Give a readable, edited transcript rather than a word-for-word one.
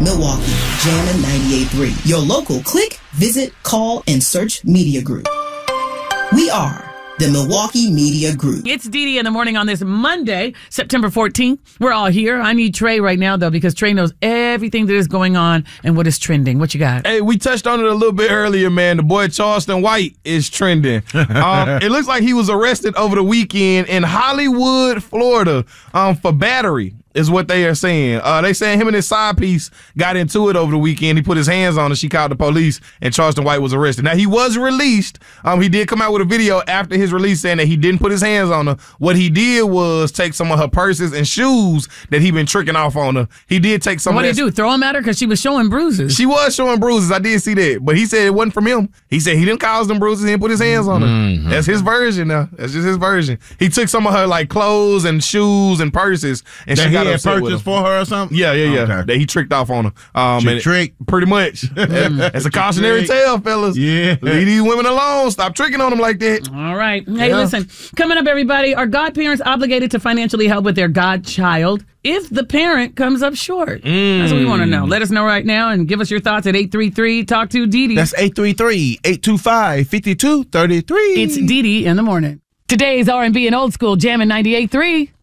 Milwaukee, Jammin' 98.3. Your local click, visit, call, and search media group. We are the Milwaukee Media Group. It's Dee in the morning on this Monday, September 14th. We're all here. I need Trey right now, though, because Trey knows everything that is going on and what is trending. What you got? Hey, we touched on it a little bit earlier, man. The boy Charleston White is trending. It looks like he was arrested over the weekend in Hollywood, Florida, for battery. Is what they are saying. They saying him and his side piece got into it over the weekend. He put his hands on her. She called the police, and Charleston White was arrested. Now, he was released. He did come out with a video after his release saying that he didn't put his hands on her. What he did was take some of her purses and shoes that he been tricking off on her. He did take some of that. What did he do? Throw them at her? Because she was showing bruises. She was showing bruises. I did see that. But he said it wasn't from him. He said he didn't cause them bruises. He didn't put his hands on her. Mm-hmm. That's his version now. That's just his version. He took some of her like clothes and shoes and purses, and she got upset with him. For her or something? Yeah. Okay. That he tricked off on her. Tricked? Pretty much. That's a cautionary tale, fellas. Yeah. Leave these women alone. Stop tricking on them like that. All right. Hey, listen. Coming up, everybody, are godparents obligated to financially help with their godchild if the parent comes up short? That's what we want to know. Let us know right now and give us your thoughts at 833 Talk to Dee Dee. That's 833-825-5233. It's Dee Dee in the morning. Today's R&B and old school Jammin' 98.3.